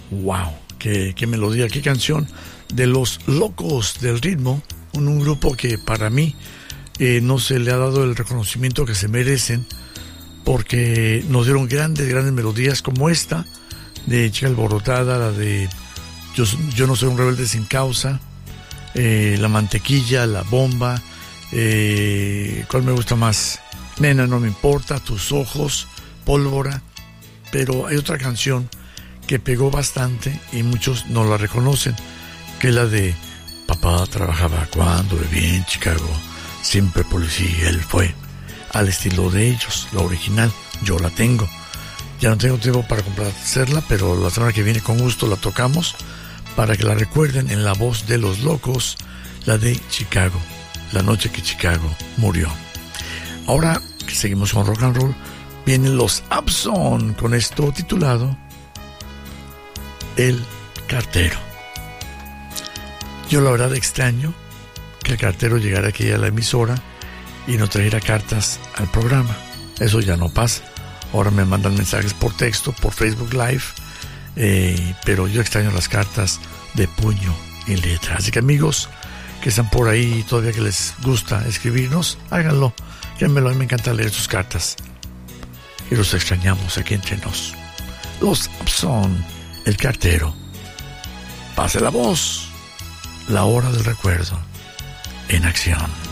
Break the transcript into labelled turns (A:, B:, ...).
A: Wow, qué melodía, qué canción de Los Locos del Ritmo, un grupo que para mí no se le ha dado el reconocimiento que se merecen, porque nos dieron grandes melodías como esta de Chica Alborotada, la de Yo no soy un rebelde sin causa, La Mantequilla, La Bomba, ¿cuál me gusta más? Nena, no me importa, Tus ojos, Pólvora. Pero hay otra canción que pegó bastante y muchos no la reconocen, que es la de Papá trabajaba cuando vivía en Chicago, siempre policía él fue, al estilo de ellos, la original. Yo la tengo, ya no tengo tiempo para complacerla, pero la semana que viene con gusto la tocamos para que la recuerden en la voz de Los Locos, la de Chicago, la noche que Chicago murió. Ahora que seguimos con rock and roll, vienen los Abson con esto titulado El Cartero. Yo la verdad extraño que el cartero llegara aquí a la emisora y no trajera cartas al programa. Eso ya no pasa. Ahora me mandan mensajes por texto, por Facebook Live, pero yo extraño las cartas de puño y letra. Así que amigos que están por ahí todavía, que les gusta escribirnos, háganlo, llámenmelo, a mí me encanta leer sus cartas y los extrañamos aquí entre nos. Los Abson, El Cartero. Pase la voz, la hora del recuerdo en acción.